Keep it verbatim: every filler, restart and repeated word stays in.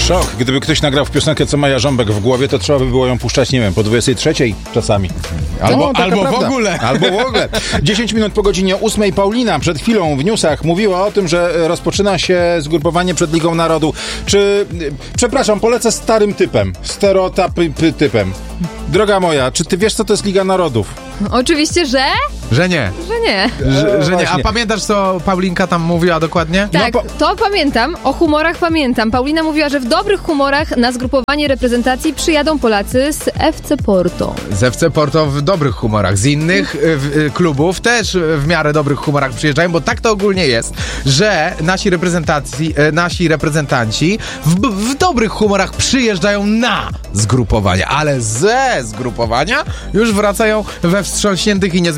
Szok. Gdyby ktoś nagrał w piosenkę, co ma Jarząbek w głowie, to trzeba by było ją puszczać, nie wiem, po dwudziestej trzeciej czasami. Albo, no, albo w prawda. ogóle. Albo w ogóle. dziesięć minut po godzinie ósmej. Paulina przed chwilą w newsach mówiła o tym, że rozpoczyna się zgrupowanie przed Ligą Narodu. Czy, przepraszam, polecę starym typem, stereotypem. Droga moja, czy ty wiesz, co to jest Liga Narodów? Oczywiście, że? Że nie. Że nie. Że, że nie. A Właśnie. pamiętasz, co Paulinka tam mówiła dokładnie? Tak, No, po- to pamiętam. O humorach pamiętam. Paulina mówiła, że w dobrych humorach na zgrupowanie reprezentacji przyjadą Polacy z F C Porto. Z F C Porto w dobrych humorach. Z innych y, y, klubów też w miarę dobrych humorach przyjeżdżają, bo tak to ogólnie jest, że nasi reprezentacji, y, nasi reprezentanci w, w dobrych humorach przyjeżdżają na zgrupowania, ale ze zgrupowania już wracają we wstrząśniętych i niezmienionych